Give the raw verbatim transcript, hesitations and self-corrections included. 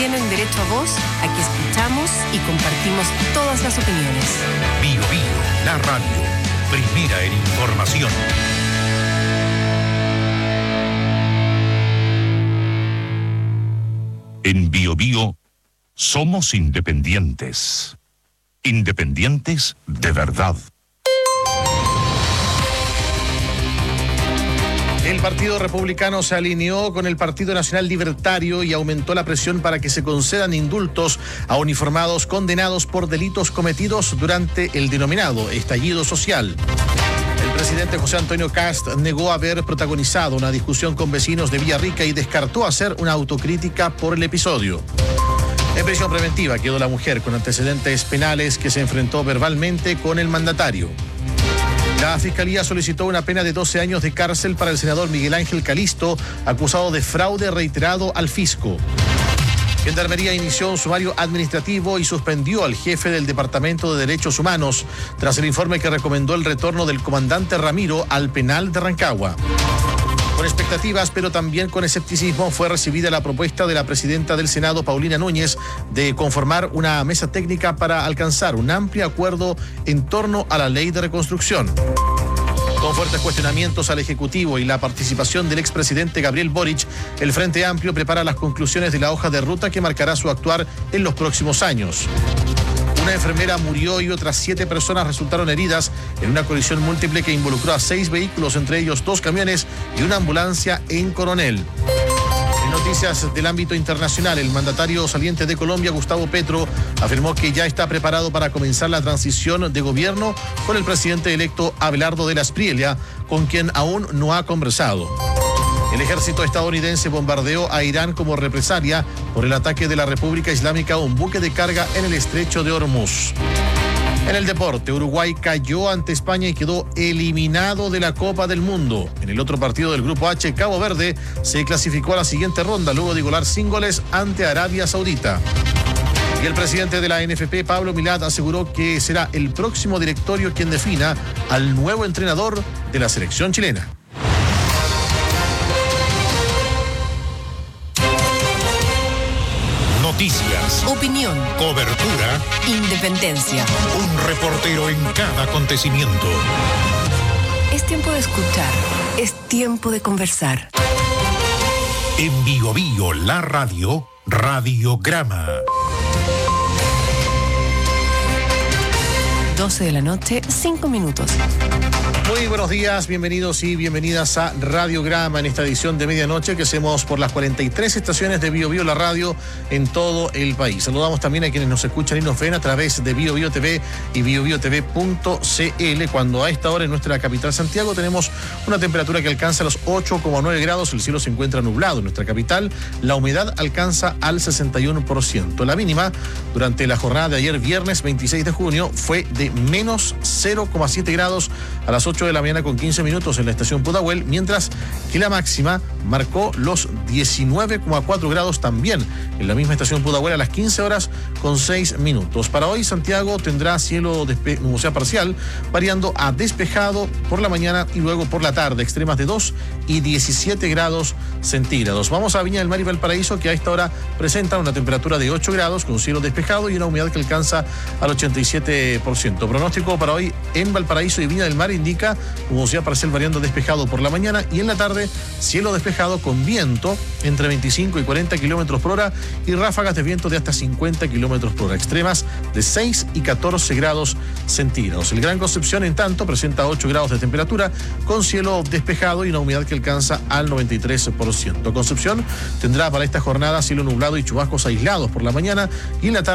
tienen derecho a voz, aquí escuchamos y compartimos todas las opiniones. Bio Bio, la radio, primera en información. En Bio Bio somos independientes. Independientes de verdad. El Partido Republicano se alineó con el Partido Nacional Libertario y aumentó la presión para que se concedan indultos a uniformados condenados por delitos cometidos durante el denominado estallido social. El presidente José Antonio Kast negó haber protagonizado una discusión con vecinos de Villarrica y descartó hacer una autocrítica por el episodio. En prisión preventiva quedó la mujer con antecedentes penales que se enfrentó verbalmente con el mandatario. La Fiscalía solicitó una pena de doce años de cárcel para el senador Miguel Ángel Calisto, acusado de fraude reiterado al fisco. Gendarmería inició un sumario administrativo y suspendió al jefe del Departamento de Derechos Humanos tras el informe que recomendó el retorno del comandante Ramiro al penal de Rancagua. Con expectativas, pero también con escepticismo, fue recibida la propuesta de la presidenta del Senado, Paulina Núñez, de conformar una mesa técnica para alcanzar un amplio acuerdo en torno a la ley de reconstrucción. Con fuertes cuestionamientos al Ejecutivo y la participación del expresidente Gabriel Boric, el Frente Amplio prepara las conclusiones de la hoja de ruta que marcará su actuar en los próximos años. Una enfermera murió y otras siete personas resultaron heridas en una colisión múltiple que involucró a seis vehículos, entre ellos dos camiones y una ambulancia en Coronel. En noticias del ámbito internacional, el mandatario saliente de Colombia, Gustavo Petro, afirmó que ya está preparado para comenzar la transición de gobierno con el presidente electo Abelardo de la Espriella, con quien aún no ha conversado. El ejército estadounidense bombardeó a Irán como represalia por el ataque de la República Islámica a un buque de carga en el estrecho de Hormuz. En el deporte, Uruguay cayó ante España y quedó eliminado de la Copa del Mundo. En el otro partido del Grupo H, Cabo Verde se clasificó a la siguiente ronda luego de igualar sin goles ante Arabia Saudita. Y el presidente de la N F P, Pablo Milad, aseguró que será el próximo directorio quien defina al nuevo entrenador de la selección chilena. Noticias, Opinión, cobertura, independencia. un reportero en cada acontecimiento. Es tiempo de escuchar, es tiempo de conversar. En Bio Bio, la radio, Radiograma. doce de la noche, cinco minutos. Muy buenos días, bienvenidos y bienvenidas a Radiograma en esta edición de medianoche que hacemos por las cuarenta y tres estaciones de Bio Bio, la radio en todo el país. Saludamos también a quienes nos escuchan y nos ven a través de Bio Bio T V y bio bio t v punto c l, cuando a esta hora en nuestra capital Santiago tenemos una temperatura que alcanza los ocho coma nueve grados, el cielo se encuentra nublado en nuestra capital, la humedad alcanza al sesenta y uno por ciento. La mínima durante la jornada de ayer viernes veintiséis de junio fue de menos cero coma siete grados a las ocho de la mañana con quince minutos en la estación Pudahuel, mientras que la máxima marcó los diecinueve coma cuatro grados también en la misma estación Pudahuel a las quince horas con seis minutos. Para hoy Santiago tendrá cielo despe- nubosidad parcial, variando a despejado por la mañana y luego por la tarde, extremas de dos y diecisiete grados centígrados. Vamos a Viña del Mar y Valparaíso, que a esta hora presentan una temperatura de ocho grados con cielo despejado y una humedad que alcanza al ochenta y siete por ciento. Pronóstico para hoy en Valparaíso y Viña del Mar indica nubosidad parcial variando despejado por la mañana y en la tarde cielo despejado con viento entre veinticinco y cuarenta kilómetros por hora y ráfagas de viento de hasta cincuenta kilómetros por hora, extremas de seis y catorce grados centígrados. El Gran Concepción, en tanto, presenta ocho grados de temperatura con cielo despejado y una humedad que alcanza al noventa y tres por ciento. Concepción tendrá para esta jornada cielo nublado y chubascos aislados por la mañana y en la tarde